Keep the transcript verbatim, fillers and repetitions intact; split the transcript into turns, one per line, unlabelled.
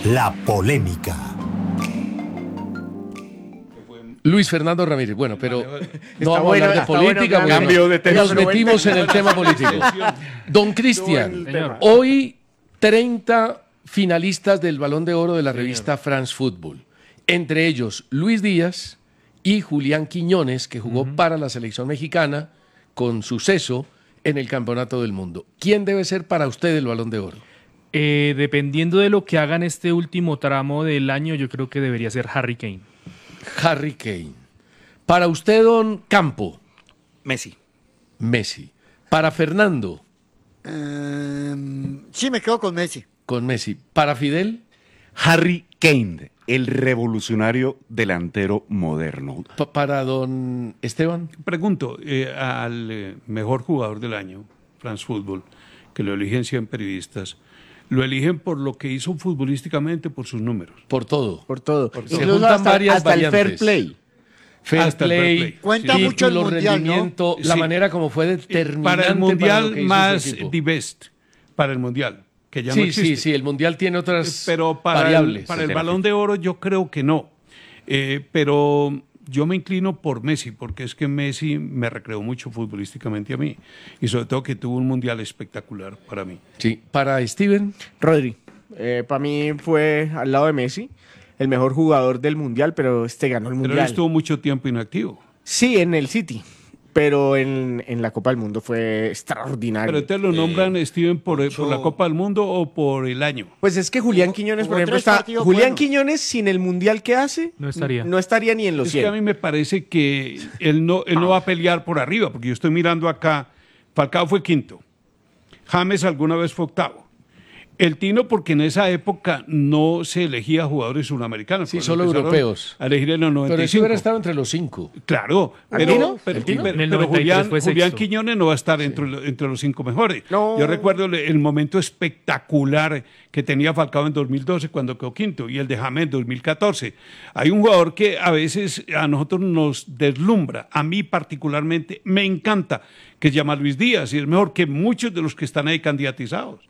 La polémica.
Luis Fernando Ramírez. Bueno, pero no
Está
vamos a
bueno,
hablar de
está
política.
bueno,
bueno,
cambio de tema.
Nos metimos en el tema político. Don Cristian,
Señor.
hoy treinta finalistas del Balón de Oro de la revista France Football. Entre ellos Luis Díaz y Julián Quiñones, que jugó uh-huh. para la selección mexicana con suceso en el Campeonato del Mundo. ¿Quién debe ser para usted el Balón de Oro?
Eh, dependiendo de lo que haga en este último tramo del año, yo creo que debería ser Harry Kane.
Harry Kane. Para usted, don Campo.
Messi.
Messi. Para Fernando.
Um, sí, me quedo con Messi.
Con Messi. Para Fidel.
Harry Kane, el revolucionario delantero moderno.
Pa- para don Esteban.
Pregunto eh, al eh, mejor jugador del año, France Football, que lo eligen cien periodistas, ¿lo eligen por lo que hizo futbolísticamente, por sus números?
Por todo.
Por todo.
Se
Incluso
juntan
hasta,
varias
hasta el fair
variantes.
play.
Fair
Hasta el fair
play,
play.
Cuenta
Sí.
mucho el
título,
mundial, ¿no?
rendimiento, la
Sí.
manera como fue determinante
Para el
lo
mundial
que hizo
más
su equipo.
the best, para el mundial, que ya
Sí,
no existe.
sí, sí, el mundial tiene otras
Pero para
variables.
el, para el Balón de Oro yo creo que no. Eh, pero yo me inclino por Messi, porque es que Messi me recreó mucho futbolísticamente a mí. Y sobre todo que tuvo un mundial espectacular para mí.
Sí, para Steven.
Rodri. Eh, para mí fue al lado de Messi el mejor jugador del mundial, pero este ganó el
Pero él
mundial.
estuvo mucho tiempo inactivo.
Sí, en el City, pero en, en la Copa del Mundo fue extraordinario.
Pero te lo nombran, Steven, por, por la Copa del Mundo o por el año.
Pues es que Julián Quiñones,
jugó
por ejemplo,
tres
está.
partidos
Julián
buenos.
Quiñones sin el mundial que hace,
No estaría.
no estaría ni en los
Es que a
cien.
mí me parece que él no, él no va a pelear por arriba, porque yo estoy mirando acá, Falcao fue quinto, James alguna vez fue octavo. El Tino, porque en esa época no se elegía jugadores sudamericanos.
Sí,
cuando
solo
empezaron
europeos.
A elegir en los noventa y
Pero sí
cinco.
hubiera estado entre los cinco.
Claro,
¿El
pero,
Tino?
pero,
¿El Tino?
pero-
En el
pero
noventa y tres
Julián,
fue
Julián
sexto.
Quiñones no va a estar entre, lo- entre los cinco mejores.
No.
Yo recuerdo el, el momento espectacular que tenía Falcao en dos mil doce cuando quedó quinto y el de James en dos mil catorce. Hay un jugador que a veces a nosotros nos deslumbra, a mí particularmente me encanta, que se llama Luis Díaz y es mejor que muchos de los que están ahí candidatizados.